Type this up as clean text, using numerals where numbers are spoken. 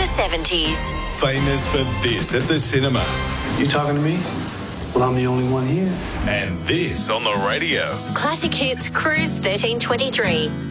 70s. Famous for this at the cinema. You talking to me? Well, I'm the only one here. And this on the radio. Classic Hits Cruise 1323.